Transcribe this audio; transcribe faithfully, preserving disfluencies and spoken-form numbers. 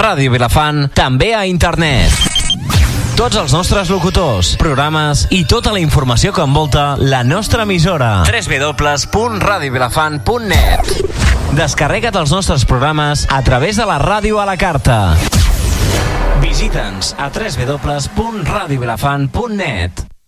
Ràdio Vilafant, també a internet. Tots els nostres locutors, programes i tota la informació que envolta la nostra emissora. w w w punt radio vilafant punt net. Descarrega't els nostres programes a través de la ràdio a la carta. Visita'ns a w w w punt radio vilafant punt net.